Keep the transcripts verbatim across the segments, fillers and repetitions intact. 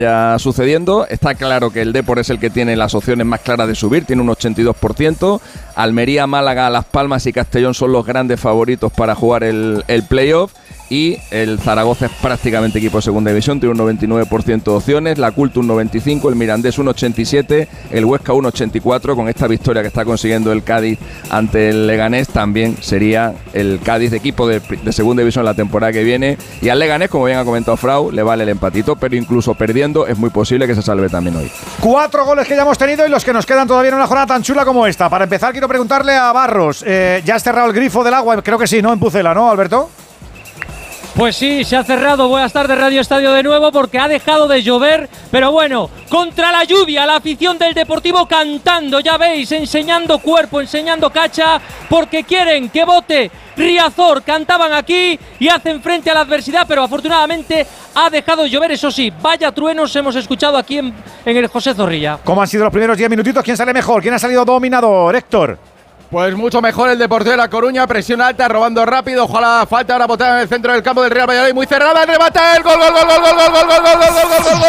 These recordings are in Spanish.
ya sucediendo. Está claro que el Depor es el que tiene las opciones más claras de subir, tiene un ochenta y dos por ciento. Almería, Málaga, Las Palmas y Castellón son los grandes favoritos para jugar el, el playoff. Y el Zaragoza es prácticamente equipo de segunda división, tiene un noventa y nueve por ciento de opciones, la Culto un noventa y cinco por ciento, el Mirandés un ochenta y siete por ciento, el Huesca un ochenta y cuatro por ciento. Con esta victoria que está consiguiendo el Cádiz ante el Leganés, también sería el Cádiz de equipo de, de segunda división la temporada que viene. Y al Leganés, como bien ha comentado Frau, le vale el empatito, pero incluso perdiendo es muy posible que se salve también hoy. Cuatro goles que ya hemos tenido y los que nos quedan todavía en una jornada tan chula como esta. Para empezar, quiero preguntarle a Barros, eh, ¿ya has cerrado el grifo del agua? Creo que sí, ¿no? En Pucela, ¿no, Alberto? Pues sí, se ha cerrado. Buenas tardes, Radio Estadio de nuevo, porque ha dejado de llover. Pero bueno, contra la lluvia, la afición del Deportivo cantando, ya veis, enseñando cuerpo, enseñando cacha, porque quieren que vote Riazor. Cantaban aquí y hacen frente a la adversidad, pero afortunadamente ha dejado de llover. Eso sí, vaya truenos hemos escuchado aquí en, en el José Zorrilla. ¿Cómo han sido los primeros diez minutitos? ¿Quién sale mejor? ¿Quién ha salido dominador, Héctor? Pues mucho mejor el Deportivo de La Coruña, presión alta, robando rápido, ojalá falta ahora botada en el centro del campo del Real Valladolid, muy cerrada, el remate, el gol, gol, gol, gol, gol, gol, gol, gol, gol, gol,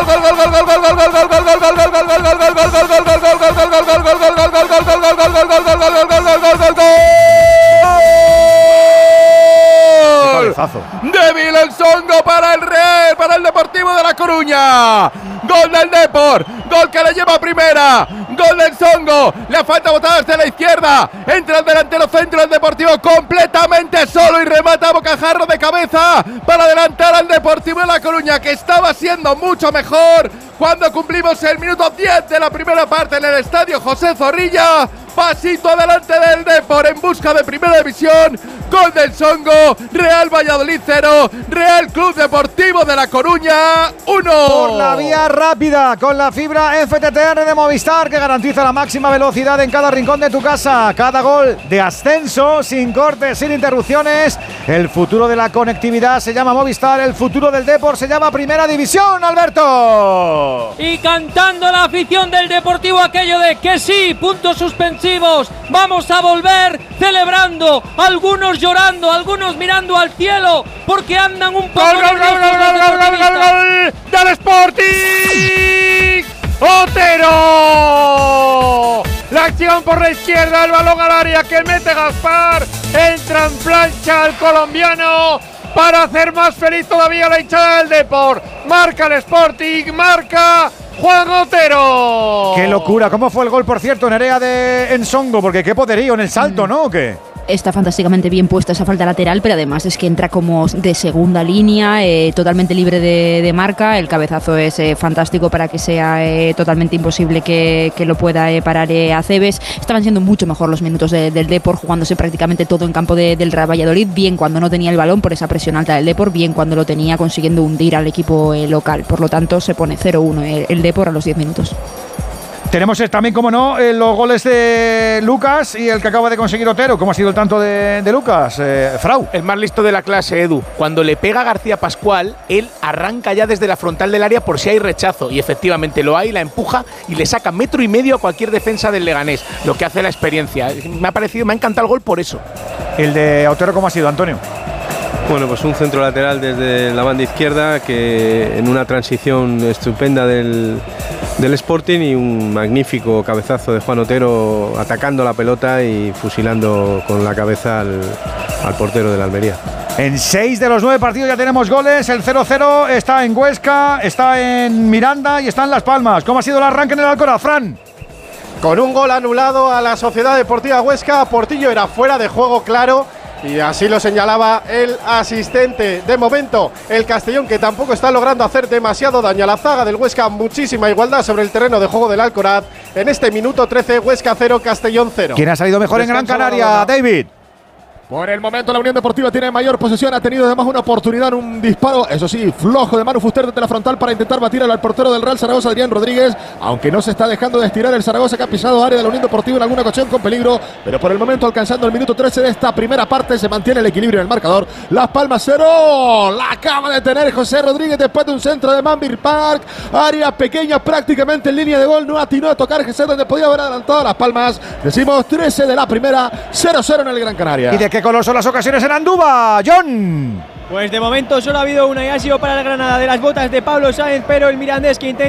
débil el Songo para el Real, para el Deportivo de La Coruña. Gol del Depor, gol que le lleva a primera, gol del Songo, le falta botada hacia la izquierda, entra el delantero centro del Deportivo completamente solo y remata a bocajarro de cabeza para adelantar al Deportivo de La Coruña, que estaba siendo mucho mejor cuando cumplimos el minuto diez de la primera parte en el estadio José Zorrilla. Pasito adelante del Depor en busca de primera división. Gol del Songo. Real Valladolid cero, Real Club Deportivo de La Coruña uno. Por la vía rápida, con la fibra F T T R de Movistar, que garantiza la máxima velocidad en cada rincón de tu casa. Cada gol de ascenso, sin cortes, sin interrupciones. El futuro de la conectividad se llama Movistar. El futuro del Depor se llama Primera División, Alberto. Y cantando la afición del Deportivo aquello de que sí, puntos suspensivos. Vamos a volver, celebrando, algunos llorando, algunos mirando al cielo, porque andan un poco ¡Gol, gol, gol, gol, gol, gol, gol, gol, gol del Sporting! ¡Otero! La acción por la izquierda, el balón al área que mete Gaspar, entra en plancha el colombiano para hacer más feliz todavía la hinchada del Depor. Marca el Sporting, marca Juan Otero. ¡Qué locura! ¿Cómo fue el gol, por cierto, Nerea de Ensongo? Porque qué poderío en el salto, ¿no? ¿O qué? Está fantásticamente bien puesta esa falta lateral, pero además es que entra como de segunda línea, eh, totalmente libre de, de marca. El cabezazo es eh, fantástico para que sea eh, totalmente imposible que, que lo pueda eh, parar eh, Aceves. Estaban siendo mucho mejor los minutos de, del Depor, jugándose prácticamente todo en campo de, del Real Valladolid, bien cuando no tenía el balón por esa presión alta del Depor, bien cuando lo tenía consiguiendo hundir al equipo eh, local. Por lo tanto, se pone cero uno el, el Depor a los diez minutos. Tenemos también, como no, eh, los goles de Lucas y el que acaba de conseguir Otero. ¿Cómo ha sido el tanto de, de Lucas, eh, Frau? El más listo de la clase, Edu. Cuando le pega a García Pascual, él arranca ya desde la frontal del área por si hay rechazo. Y efectivamente lo hay, la empuja y le saca metro y medio a cualquier defensa del Leganés. Lo que hace la experiencia. Me ha parecido, me ha encantado el gol por eso. ¿El de Otero cómo ha sido, Antonio? Bueno, pues un centro lateral desde la banda izquierda que en una transición estupenda del, del Sporting y un magnífico cabezazo de Juan Otero atacando la pelota y fusilando con la cabeza al, al portero de la Almería. En seis de los nueve partidos ya tenemos goles. El cero cero está en Huesca, está en Miranda y está en Las Palmas. ¿Cómo ha sido el arranque en el Alcoraz, Fran? Con un gol anulado a la Sociedad Deportiva Huesca, Portillo era fuera de juego claro. Y así lo señalaba el asistente. De momento, el Castellón, que tampoco está logrando hacer demasiado daño a la zaga del Huesca. Muchísima igualdad sobre el terreno de juego del Alcoraz. En este minuto trece, Huesca cero, Castellón cero. ¿Quién ha salido mejor Descanso en Gran Canaria, David? Por el momento la Unión Deportiva tiene mayor posesión, ha tenido además una oportunidad en un disparo, eso sí, flojo de Manu Fuster desde la frontal para intentar batir al portero del Real Zaragoza, Adrián Rodríguez, aunque no se está dejando de estirar el Zaragoza, que ha pisado área de la Unión Deportiva en alguna ocasión con peligro, pero por el momento alcanzando el minuto trece de esta primera parte se mantiene el equilibrio en el marcador. Las Palmas cero, la acaba de tener José Rodríguez después de un centro de Manville Park, área pequeña prácticamente en línea de gol, no atinó a tocar Jesús donde podía haber adelantado a Las Palmas. Decimos trece de la primera, cero cero en el Gran Canaria. ¿Y de qué color son las ocasiones en Andúba, John? Pues de momento solo ha habido una y ha sido para el Granada, de las botas de Pablo Sáenz, pero el Mirandés que intenta